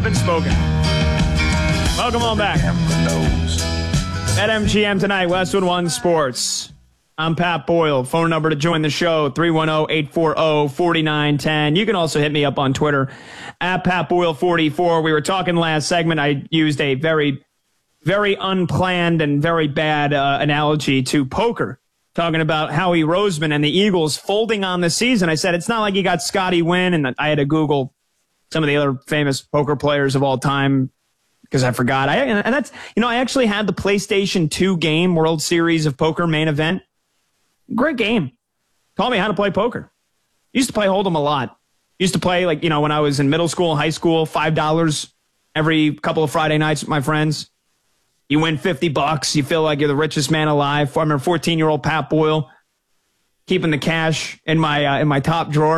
been spoken. Welcome on back. At MGM tonight, Westwood One Sports. I'm Pat Boyle. Phone number to join the show, 310-840-4910. You can also hit me up on Twitter, at PatBoyle44. We were talking last segment. I used a very, very unplanned and very bad analogy to poker, talking about Howie Roseman and the Eagles folding on the season. I said, it's not like you got Scotty Wynn, and I had to Google some of the other famous poker players of all time because I forgot. And that's, I actually had the PlayStation 2 game, World Series of Poker main event. Great game. Taught me how to play poker. Used to play Hold'em a lot. Used to play, when I was in middle school, high school, $5 every couple of Friday nights with my friends. You win $50. You feel like you're the richest man alive. I remember 14-year-old Pat Boyle keeping the cash in my top drawer.